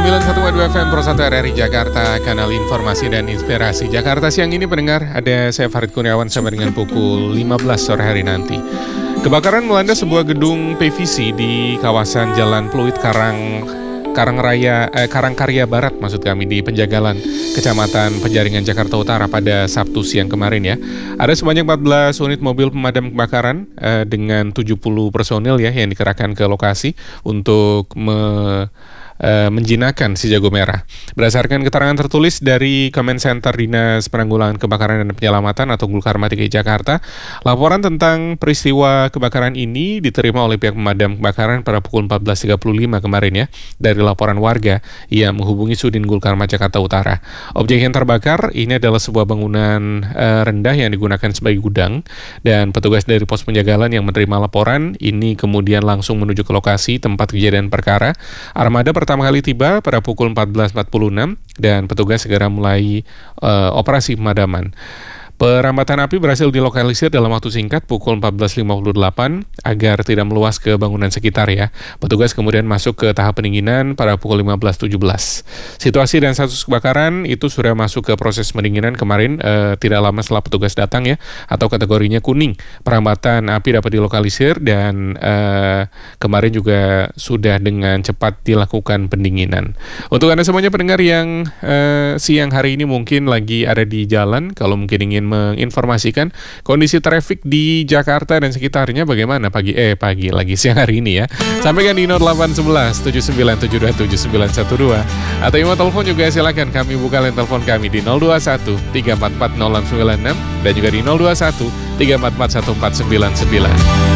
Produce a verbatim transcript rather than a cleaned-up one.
sembilan satu dua F M Pro satu R R I Jakarta, kanal informasi dan inspirasi Jakarta. Siang ini pendengar, ada saya Farid Kurniawan sampai dengan pukul lima belas sore hari nanti. Kebakaran melanda sebuah gedung P V C di kawasan Jalan Pluit Karang Karangraya, eh, Karangkarya Barat maksud kami, di Penjagalan, Kecamatan Penjaringan, Jakarta Utara pada Sabtu siang kemarin ya. Ada sebanyak empat belas unit mobil pemadam kebakaran eh, dengan tujuh puluh personil ya yang dikerahkan ke lokasi untuk me menjinakkan si jago merah. Berdasarkan keterangan tertulis dari Comment Center Dinas Penanggulangan Kebakaran dan Penyelamatan atau Gulkarmat D K I Jakarta, laporan tentang peristiwa kebakaran ini diterima oleh pihak pemadam kebakaran pada pukul empat belas tiga puluh lima kemarin ya, dari laporan warga yang menghubungi Sudin Gulkarmat Jakarta Utara. Objek yang terbakar ini adalah sebuah bangunan uh, rendah yang digunakan sebagai gudang, dan petugas dari pos penjagalan yang menerima laporan ini kemudian langsung menuju ke lokasi tempat kejadian perkara. Armada pertama pertama kali tiba pada pukul empat belas empat puluh enam dan petugas segera mulai uh, operasi pemadaman. Perambatan api berhasil dilokalisir dalam waktu singkat pukul empat belas lima puluh delapan agar tidak meluas ke bangunan sekitar ya. Petugas kemudian masuk ke tahap pendinginan pada pukul lima belas tujuh belas. Situasi dan status kebakaran itu sudah masuk ke proses pendinginan kemarin eh, tidak lama setelah petugas datang ya, atau kategorinya kuning. Perambatan api dapat dilokalisir dan eh, kemarin juga sudah dengan cepat dilakukan pendinginan. Untuk Anda semuanya pendengar yang eh, siang hari ini mungkin lagi ada di jalan, kalau mungkin ingin menginformasikan kondisi trafik di Jakarta dan sekitarnya bagaimana pagi eh pagi lagi siang hari ini ya. Sampaikan di nol delapan satu satu tujuh sembilan tujuh dua tujuh sembilan satu dua atau email telepon juga silakan, kami buka line telepon kami di nol dua satu tiga empat empat nol enam sembilan enam dan juga di nol dua satu tiga empat empat satu empat sembilan sembilan.